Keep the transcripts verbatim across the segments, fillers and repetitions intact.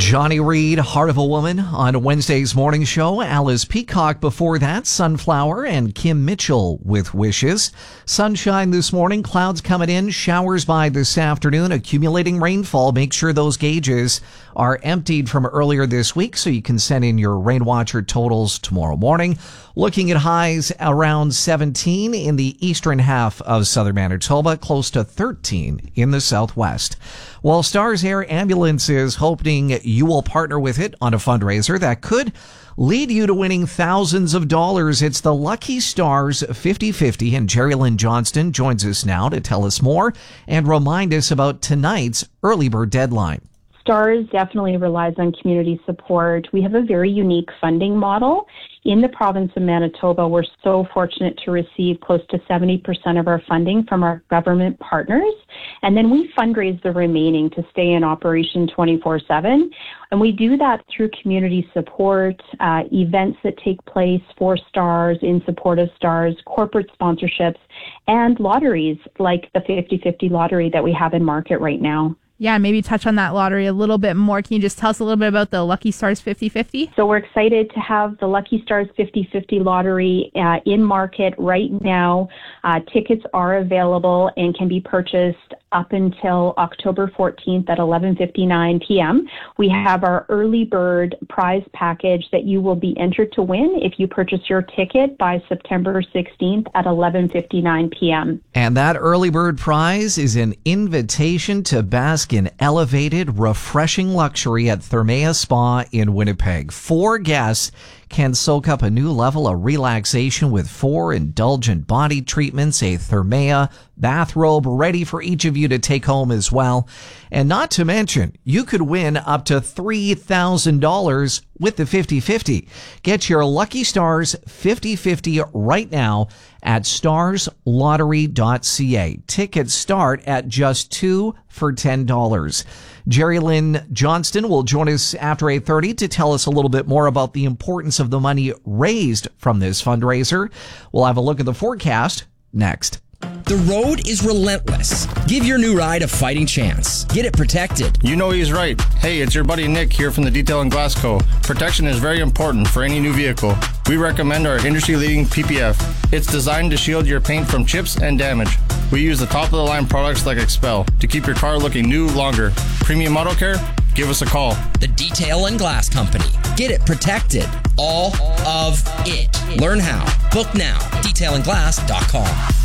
Johnny Reed, Heart of a Woman on Wednesday's morning show. Alice Peacock before that, Sunflower, and Kim Mitchell with Wishes. Sunshine this morning, clouds coming in, showers by this afternoon, accumulating rainfall. Make sure those gauges are emptied from earlier this week so you can send in your rain watcher totals tomorrow morning. Looking at highs around seventeen in the eastern half of southern Manitoba, close to thirteen in the southwest. While Stars Air Ambulance is hoping you will partner with it on a fundraiser that could lead you to winning thousands of dollars. It's the Lucky Stars fifty fifty, and Jerry Lynn Johnston joins us now to tell us more and remind us about tonight's early bird deadline. STARS definitely relies on community support. We have a very unique funding model. In the province of Manitoba, we're so fortunate to receive close to seventy percent of our funding from our government partners. And then we fundraise the remaining to stay in operation twenty-four seven. And we do that through community support, uh, events that take place for STARS, in support of STARS, corporate sponsorships, and lotteries like the fifty fifty lottery that we have in market right now. Yeah, maybe touch on that lottery a little bit more. Can you just tell us a little bit about the Lucky Stars fifty fifty? So we're excited to have the Lucky Stars fifty fifty lottery uh, in market right now. Uh, tickets are available and can be purchased up until October fourteenth at eleven fifty-nine p.m. We have our early bird prize package that you will be entered to win if you purchase your ticket by September sixteenth at eleven fifty-nine p.m. And that early bird prize is an invitation to bask in elevated, refreshing luxury at Thermea Spa in Winnipeg. Four guests can soak up a new level of relaxation with four indulgent body treatments, a Thermea bathrobe ready for each of you to take home as well. And not to mention, you could win up to three thousand dollars with the fifty fifty. Get your Lucky Stars fifty fifty right now at stars lottery dot c a. Tickets start at just two for ten dollars. Jerry Lynn Johnston will join us after eight thirty to tell us a little bit more about the importance of the money raised from this fundraiser. We'll have a look at the forecast next. The road is relentless. Give your new ride a fighting chance. Get it protected. You know he's right. Hey, it's your buddy Nick here from the Detail and Glass Co. Protection is very important for any new vehicle. We recommend our industry-leading P P F. It's designed to shield your paint from chips and damage. We use the top-of-the-line products like Expel to keep your car looking new longer. Premium Auto Care? Give us a call. The Detail and Glass Company. Get it protected. All of it. Learn how. Book now. detail and glass dot com.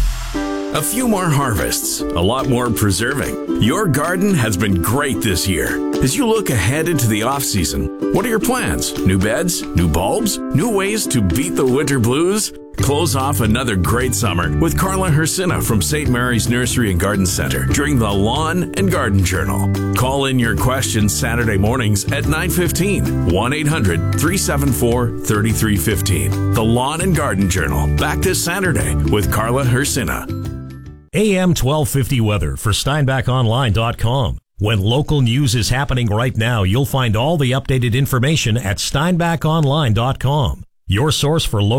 A few more harvests, a lot more preserving. Your garden has been great this year. As you look ahead into the off-season, what are your plans? New beds? New bulbs? New ways to beat the winter blues? Close off another great summer with Carla Hersina from Saint Mary's Nursery and Garden Center during the Lawn and Garden Journal. Call in your questions Saturday mornings at nine fifteen, one eight hundred, three seven four, three three one five. The Lawn and Garden Journal, back this Saturday with Carla Hersina. A M twelve fifty weather for steinbach online dot com. When local news is happening right now, you'll find all the updated information at steinbach online dot com. Your source for local